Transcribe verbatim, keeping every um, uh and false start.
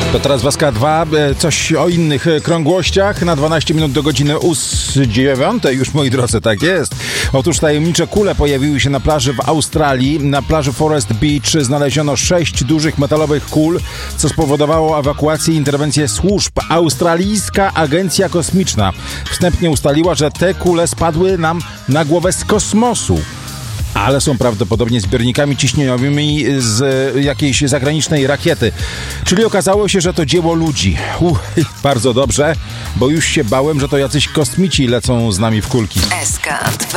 To teraz Waska dwa, coś o innych krągłościach. Na dwanaście minut do godziny dziewiątej już, moi drodzy, tak jest. Otóż tajemnicze kule pojawiły się na plaży w Australii. Na plaży Forest Beach znaleziono sześć dużych metalowych kul, co spowodowało ewakuację i interwencję służb. Australijska Agencja Kosmiczna wstępnie ustaliła, że te kule spadły nam na głowę z kosmosu, ale są prawdopodobnie zbiornikami ciśnieniowymi z jakiejś zagranicznej rakiety. Czyli okazało się, że to dzieło ludzi. Uch, bardzo dobrze, bo już się bałem, że to jacyś kosmici lecą z nami w kulki. S K dwa.